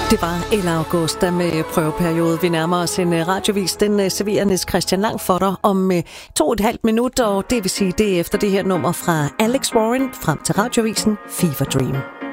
Det var Ella Augusta med prøveperiode. Vi nærmer os en radiovis. Den serverer Niels Christian Lang for dig om 2,5 minutter, og det vil sige, det er efter det her nummer fra Alex Warren frem til radiovisen Fever Dream.